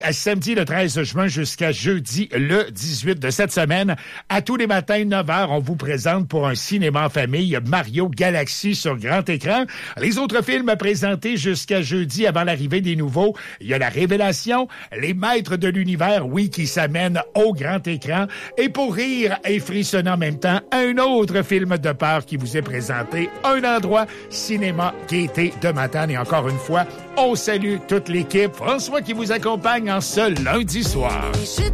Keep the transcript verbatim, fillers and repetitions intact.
Samedi le treize juin jusqu'à jeudi le dix-huit de cette semaine. À tous les matins, neuf heures, on vous présente pour un cinéma en famille Mario Galaxy sur grand écran. Les autres films présentés jusqu'à jeudi avant l'arrivée des nouveaux, il y a La Révélation, Les Maîtres de l'Univers, oui, qui s'amènent au grand écran. Et pour rire et frissonner en même temps, un autre film de peur qui vous est présenté, Un endroit, Cinéma Gaieté de Matane. Et encore une fois, on salue toute l'équipe. François qui vous accompagne en ce lundi soir.